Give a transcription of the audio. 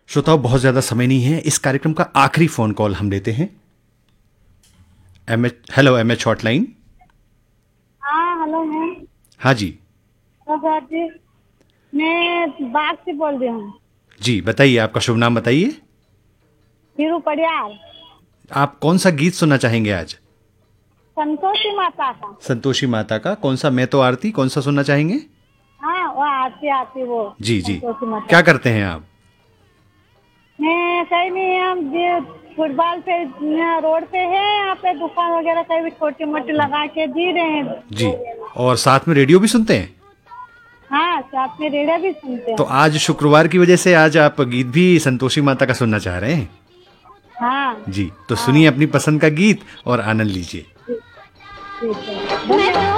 श्रोताओं, बहुत ज़्यादा समय नहीं है, इस कार्यक्रम का आखिरी फ़ोन कॉल हम लेते हैं। Hello MH hotline. हाँ हेलो मैम। हाँ जी। जी मैं बाग से बोल रही हूँ। जी बताइए, आपका शुभ नाम बताइए। फिरू पड़ियार। आप कौन सा गीत सुनना चाहेंगे आज? संतोषी माता का। संतोषी माता का कौन सा? मैं तो आरती, कौन सा सुनना चाहेंगे? हाँ वो आती आती वो जी जी। संतोषी माता क्या का। करते हैं आप? मैं कहीं नहीं, हम फुटबॉल पे रोड पे है, यहाँ पे दुकान वगैरह कहीं भी छोटी मोटी लगा के जी रहे हैं। जी। और साथ में रेडियो भी सुनते हैं? हाँ साथ में रेडियो भी सुनते तो हैं। आज शुक्रवार की वजह से आज आप गीत भी संतोषी माता का सुनना चाह रहे हैं? हाँ जी, तो सुनिए हाँ अपनी पसंद का गीत और आनंद लीजिए। ठीक है, धन्यवाद।